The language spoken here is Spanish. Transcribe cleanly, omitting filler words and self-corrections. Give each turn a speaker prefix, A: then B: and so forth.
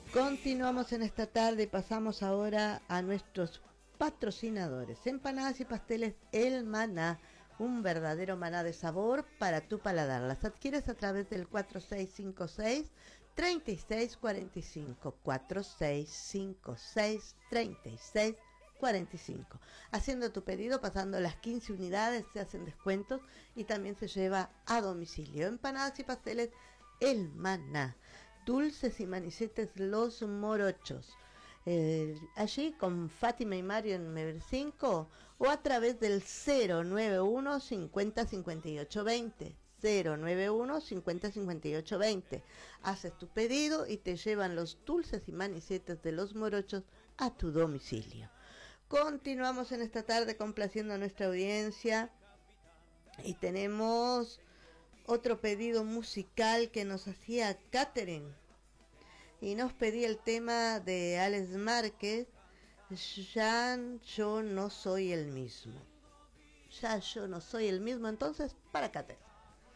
A: Continuamos en esta tarde y pasamos ahora a nuestros patrocinadores. Empanadas y pasteles El Maná, un verdadero maná de sabor para tu paladar. Las adquieres a través del 4656-3645. 4656-3645. Haciendo tu pedido, pasando las 15 unidades, se hacen descuentos y también se lleva a domicilio. Empanadas y pasteles El Maná. Dulces y manicetes Los Morochos. Allí con Fátima y Mario en Mever 5 o a través del 091 50 58 20. 091 50 58 20. Haces tu pedido y te llevan los dulces y manicetes de Los Morochos a tu domicilio. Continuamos en esta tarde complaciendo a nuestra audiencia y tenemos otro pedido musical que nos hacía Catherine y nos pedía el tema de Alex Márquez, Ya yo no soy el mismo. Ya yo no soy el mismo, entonces para Catherine.